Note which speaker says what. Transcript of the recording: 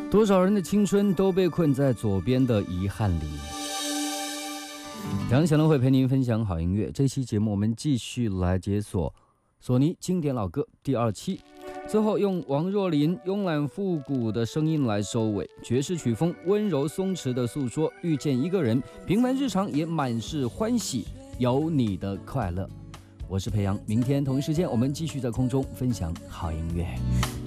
Speaker 1: 多少人的青春都被困在左边的遗憾里。杨小龙会陪您分享好音乐。这期节目我们继续来解锁索尼经典老歌第2期，最后用王若琳慵懒复古的声音来收尾，爵士曲风温柔松弛的诉说遇见一个人，平凡日常也满是欢喜，有你的快乐。我是裴阳，明天同一时间我们继续在空中分享好音乐。